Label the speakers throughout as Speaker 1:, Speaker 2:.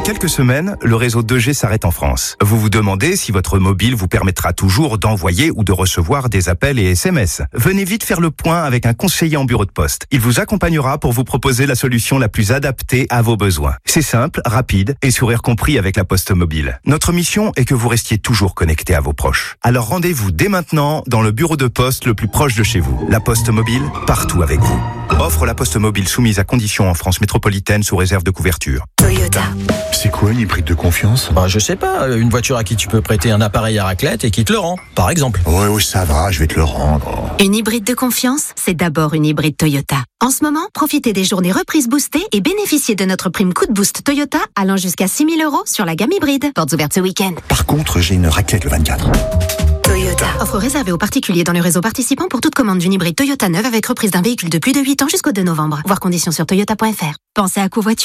Speaker 1: quelques semaines, le réseau 2G s'arrête en France. Vous vous demandez si votre mobile vous permettra toujours d'envoyer ou de recevoir des appels et SMS. Venez vite faire le point avec un conseiller en bureau de poste. Il vous accompagnera pour vous proposer la solution la plus adaptée à vos besoins. C'est simple, rapide et sourire compris avec la Poste Mobile. Notre mission est que vous restiez toujours connecté à vos proches. Alors rendez-vous dès maintenant dans le bureau de poste le plus proche de chez vous. La Poste Mobile, partout avec vous. Offre la Poste Mobile soumise à conditions en France métropolitaine sous réserve de couverture.
Speaker 2: Toyota.
Speaker 3: C'est quoi une hybride de confiance ?
Speaker 4: Je sais pas, une voiture à qui tu peux prêter un appareil à raclette et qui te le rend, par exemple.
Speaker 3: Ouais, ça va, je vais te le rendre.
Speaker 2: Une hybride de confiance, c'est d'abord une hybride Toyota. En ce moment, profitez des journées reprises boostées et bénéficiez de notre prime coup de boost Toyota allant jusqu'à 6 000 € sur la gamme hybride. Portes ouvertes ce week-end.
Speaker 3: Par contre, j'ai une raclette le 24.
Speaker 2: Toyota. Offre réservée aux particuliers dans le réseau participant pour toute commande d'une hybride Toyota neuve avec reprise d'un véhicule de plus de 8 ans jusqu'au 2 novembre. Voir conditions sur toyota.fr. Pensez à covoiturer ?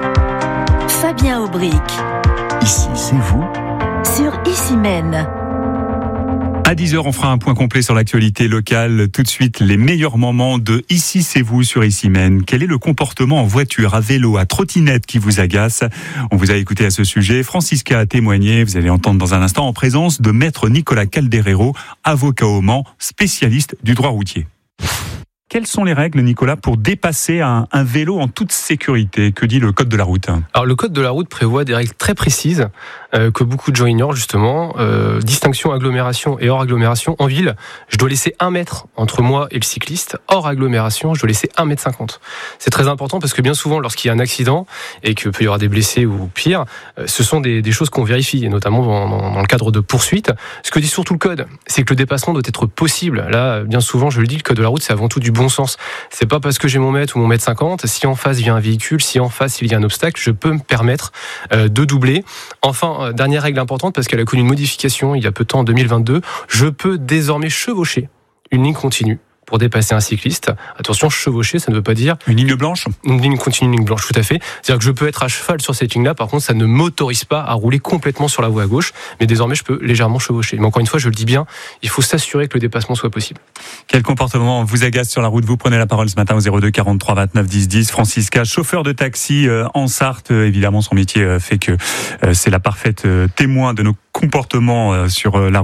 Speaker 5: Fabien Aubric.
Speaker 3: Ici, c'est vous ?
Speaker 5: Sur Issy-Mène.
Speaker 6: À 10h, on fera un point complet sur l'actualité locale. Tout de suite, les meilleurs moments de Ici, c'est vous sur Issy-Mène. Quel est le comportement en voiture, à vélo, à trottinette qui vous agace ? On vous a écouté à ce sujet. Francisca a témoigné. Vous allez entendre dans un instant en présence de maître Nicolas Calderero, avocat au Mans, spécialiste du droit routier. Quelles sont les règles, Nicolas, pour dépasser un vélo en toute sécurité ? Que dit le code de la route ?
Speaker 7: Alors, le code de la route prévoit des règles très précises que beaucoup de gens ignorent, justement. Distinction agglomération et hors agglomération. En ville, je dois laisser 1 mètre entre moi et le cycliste. Hors agglomération, je dois laisser 1,50 m. C'est très important parce que bien souvent, lorsqu'il y a un accident et qu'il peut y avoir des blessés ou pire, ce sont des choses qu'on vérifie, et notamment dans le cadre de poursuites. Ce que dit surtout le code, c'est que le dépassement doit être possible. Là, bien souvent, je le dis, le code de la route, c'est avant tout du bon sens. C'est pas parce que j'ai mon mètre ou mon 1,50 m, si en face vient un véhicule, si en face il y a un obstacle, je peux me permettre de doubler. Enfin, dernière règle importante, parce qu'elle a connu une modification il y a peu de temps, en 2022, je peux désormais chevaucher une ligne continue pour dépasser un cycliste. Attention, chevaucher, ça ne veut pas dire...
Speaker 6: Une ligne blanche ?
Speaker 7: Une ligne continue, une ligne blanche, tout à fait. C'est-à-dire que je peux être à cheval sur cette ligne-là, par contre, ça ne m'autorise pas à rouler complètement sur la voie à gauche, mais désormais, je peux légèrement chevaucher. Mais encore une fois, je le dis bien, il faut s'assurer que le dépassement soit possible.
Speaker 6: Quel comportement vous agace sur la route ? Vous prenez la parole ce matin au 02 43 29 10 10. Francisca, chauffeur de taxi en Sarthe. Évidemment, son métier fait que c'est la parfaite témoin de nos comportements sur la route.